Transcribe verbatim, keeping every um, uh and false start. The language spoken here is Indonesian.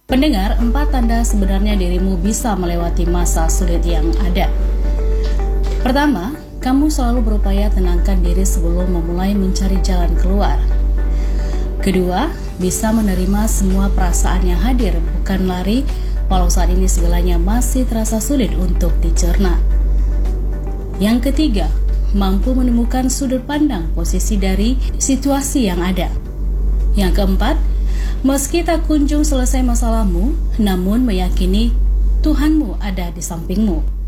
Pendengar, empat tanda sebenarnya dirimu bisa melewati masa sulit yang ada. Pertama, kamu selalu berupaya tenangkan diri sebelum memulai mencari jalan keluar. Kedua, bisa menerima semua perasaan yang hadir, bukan lari, walau saat ini segalanya masih terasa sulit untuk dicerna. Yang ketiga, mampu menemukan sudut pandang posisi dari situasi yang ada. Yang keempat, meski tak kunjung selesai masalahmu, namun meyakini Tuhanmu ada di sampingmu.